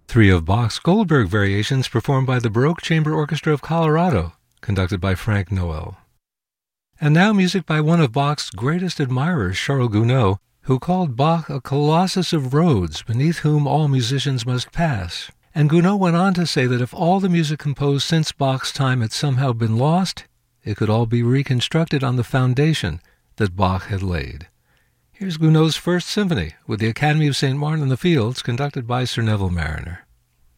Three of Bach's Goldberg variations performed by the Baroque Chamber Orchestra of Colorado, conducted by Frank Noel. And now music by one of Bach's greatest admirers, Charles Gounod, who called Bach a colossus of Rhodes beneath whom all musicians must pass. And Gounod went on to say that if all the music composed since Bach's time had somehow been lost, it could all be reconstructed on the foundation that Bach had laid. Here's Gounod's First Symphony with the Academy of St. Martin in the Fields, conducted by Sir Neville Marriner.